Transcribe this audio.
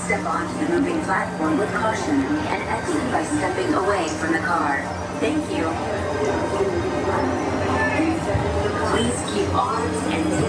step onto the moving platform with caution and exit by stepping away from the car. Thank you. Please keep arms and